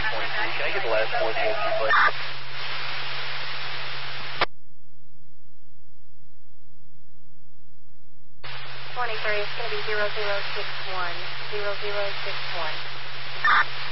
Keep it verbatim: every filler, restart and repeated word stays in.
twenty-three. Can I get the last four zero two, please? twenty-three, it's going to be zero zero six one. zero zero six one.